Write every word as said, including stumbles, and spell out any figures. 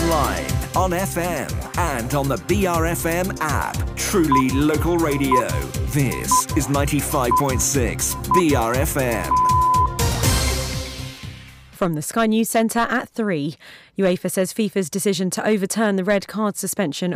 online, on F M, and on the B R F M app. Truly local radio. This is ninety-five point six B R F M. From the Sky News Centre at three. UEFA says FIFA's decision to overturn the red card suspension